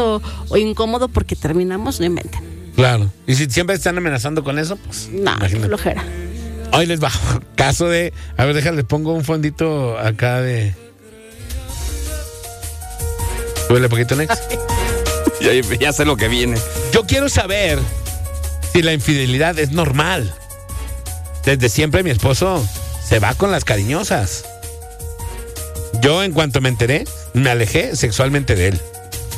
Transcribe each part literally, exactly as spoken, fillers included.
o, o incómodo porque terminamos, no inventen. Claro. Y si siempre están amenazando con eso, pues. No, qué flojera. Hoy les bajo. Caso de. A ver, déjale, pongo un fondito acá de. Súbele poquito, Nex. ya, ya sé lo que viene. Yo quiero saber si la infidelidad es normal. Desde siempre mi esposo se va con las cariñosas. Yo, en cuanto me enteré, me alejé sexualmente de él.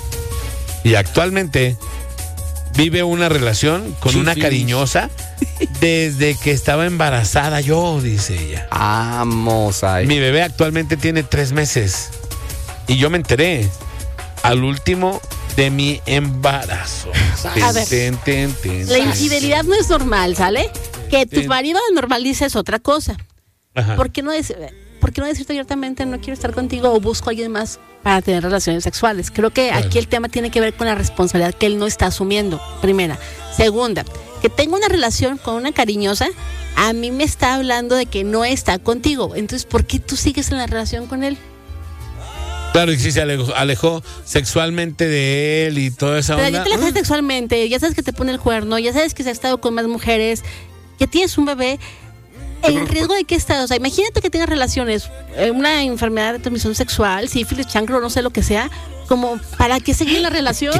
Y actualmente vive una relación con una cariñosa desde que estaba embarazada yo, dice ella. Vamos ahí. Mi bebé actualmente tiene tres meses. Y yo me enteré al último de mi embarazo. A ver, ten, ten, ten, la infidelidad no es normal, ¿sale? Que tu marido normalice es otra cosa. Ajá. ¿Por qué no decir, por qué no decirte abiertamente no quiero estar contigo o busco a alguien más para tener relaciones sexuales? Creo que claro. Aquí el tema tiene que ver con la responsabilidad que él no está asumiendo, primera. Segunda, que tenga una relación con una cariñosa, a mí me está hablando de que no está contigo. Entonces, ¿por qué tú sigues en la relación con él? Claro, y si se alejó, alejó sexualmente de él y toda esa Pero onda. ya te alejaste sexualmente, ya sabes que te pone el cuerno, ya sabes que se ha estado con más mujeres, que tienes un bebé. ¿En riesgo de qué estás? O sea, imagínate que tengas relaciones, eh, una enfermedad de transmisión sexual, sífilis, chancro, no sé lo que sea, como ¿para qué seguir la relación?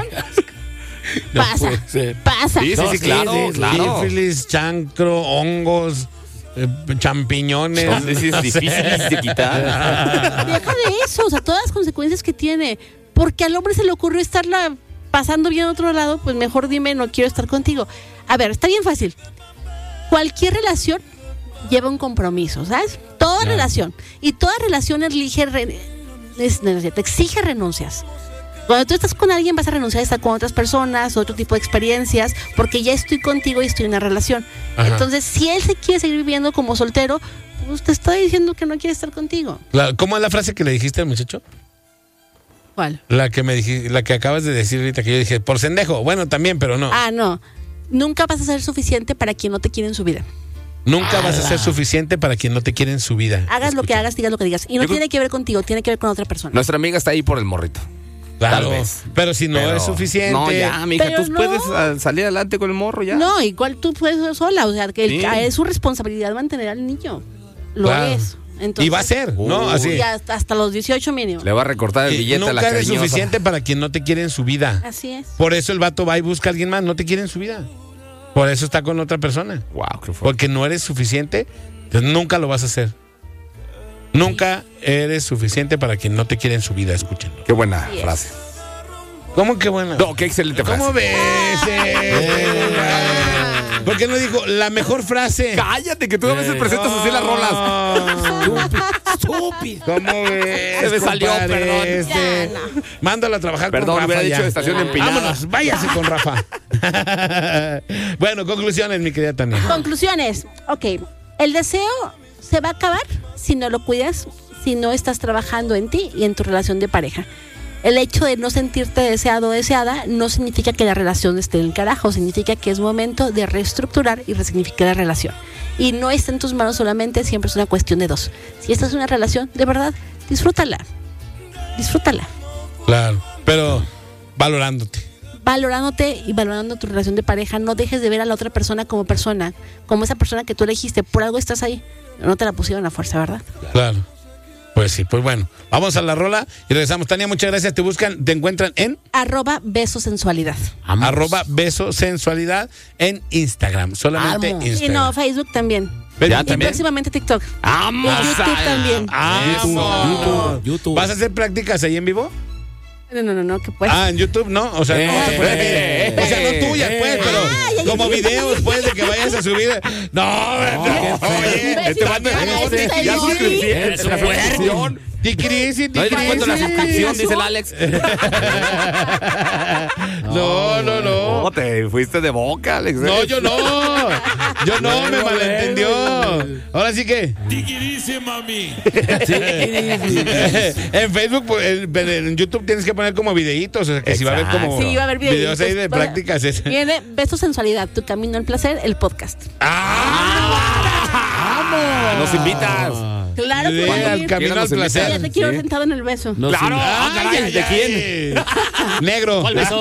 No pasa, puede ser. pasa. Sí, sí, sí, claro, sí, sí, claro. Sífilis, chancro, hongos, eh, champiñones. Son es difíciles de quitar. Deja de eso, o sea, todas las consecuencias que tiene. Porque al hombre se le ocurrió estarla pasando bien a otro lado, pues mejor dime, no quiero estar contigo. A ver, está bien fácil. Cualquier relación lleva un compromiso, ¿sabes? Toda Claro. relación. Y toda relación exige, re, es, te exige renuncias. Cuando tú estás con alguien vas a renunciar a estar con otras personas, otro tipo de experiencias, porque ya estoy contigo y estoy en una relación. Ajá. Entonces, si él se quiere seguir viviendo como soltero, pues te está diciendo que no quiere estar contigo. La- ¿Cómo es la frase que le dijiste al muchacho? ¿Cuál? La que me dijiste, la que acabas de decir ahorita, que yo dije, por pendejo. Bueno, también, pero no. Ah, no. Nunca vas a ser suficiente para quien no te quiere en su vida. Nunca vas a ser suficiente para quien no te quiere en su vida. Hagas lo que Escucha. hagas, digas lo que digas. Y no Yo creo- tiene que ver contigo, tiene que ver con otra persona. Nuestra amiga está ahí por el morrito. Claro, Tal vez. pero si no Pero- es suficiente. No, ya, mija, Pero tú no. puedes ah, salir adelante con el morro ya. No, igual tú puedes ser sola. O sea, que el- Sí. es su responsabilidad mantener al niño. Lo Claro. es. Entonces, Y va a ser, ¿no? Uy. Así. Y hasta, hasta los dieciocho mínimo. Le va a recortar el Y billete a la nunca eres cariñosa. suficiente para quien no te quiere en su vida. Así es. Por eso el vato va y busca a alguien más, no te quiere en su vida. Por eso está con otra persona. Wow, qué fuerte. Porque no eres suficiente, pues nunca lo vas a hacer. Nunca eres suficiente para quien no te quiere en su vida, escúchenlo. Qué buena Así es. frase. ¿Cómo que buena? No, qué excelente frase. ¿Cómo ves? ¿Por qué no dijo la mejor frase? Cállate, que tú a veces presentas así las rolas. Estúpido. ¿Cómo ves? Se me salió, compadre? perdón. Este, Ya, no. Mándalo a trabajar Perdón, con Rafa. hubiera dicho ya. estación empinada. Vámonos, váyase con Rafa. Bueno, conclusiones, mi querida Tania. Conclusiones. Ok. El deseo se va a acabar si no lo cuidas, si no estás trabajando en ti y en tu relación de pareja. El hecho de no sentirte deseado o deseada no significa que la relación esté en el carajo, significa que es momento de reestructurar y resignificar la relación. Y no está en tus manos solamente, siempre es una cuestión de dos. Si esta es una relación, de verdad, disfrútala. Disfrútala. Claro, pero valorándote. Valorándote y valorando tu relación de pareja, no dejes de ver a la otra persona como persona, como esa persona que tú elegiste. Por algo estás ahí. No te la pusieron a fuerza, ¿verdad? Claro. Pues sí, pues bueno. Vamos a la rola y regresamos. Tania, muchas gracias. Te buscan, te encuentran en Arroba beso sensualidad. Vamos. arroba beso sensualidad en Instagram. Solamente Vamos. Y Instagram. no, Facebook también. Pero- Ya Y también. próximamente TikTok. Vamos. Y YouTube a- también. ¡Vamos! YouTube, YouTube. ¿Vas a hacer prácticas ahí en vivo? No, no, no, no, que pues. Ah, en YouTube, ¿no? O sea, no vas a poner Eh, video. O sea, no tuyas, pues, pero Ay, como ay, videos, pues, de que vayas a subir. No, no, oye, Imbécil, este vato para es- eso está Ya ahí. suscribí. Es un puerco. Ticrisi, No, yo cuento la suscripción, dice el Alex. No, no, no. ¿Cómo te fuiste de boca, Alex? No, yo no. Yo no, me malentendió. Ahora sí que. Tiquirice, mami. En Facebook, pues, en, en YouTube tienes que poner como videitos. O sea, que si va a haber como Sí, va a haber videos. videos ahí de prácticas. es- Viene Beso Sensualidad, tu camino al placer, el podcast. ¡Ah! Nos invitas. Claro que Sí, voy a al ir. camino al nos invitas. Ya placer. te quiero Sí. sentado en el beso. Claro. Ah, Ay, caray, ay, ¿de ay. quién? Negro. ¿Cuál beso?